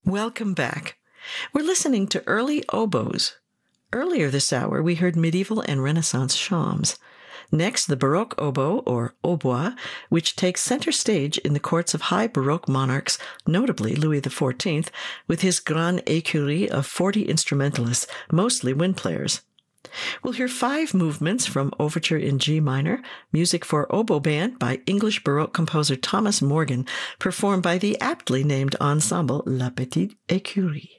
Welcome back. We're listening to early oboes. Earlier this hour, we heard medieval and Renaissance shawms. Next, the Baroque oboe, or hautbois, which takes center stage in the courts of high Baroque monarchs, notably Louis XIV, with his grande écurie of 40 instrumentalists, mostly wind players. We'll hear 5 movements from Overture in G minor, music for oboe band by English Baroque composer Thomas Morgan, performed by the aptly named ensemble La Petite Écurie.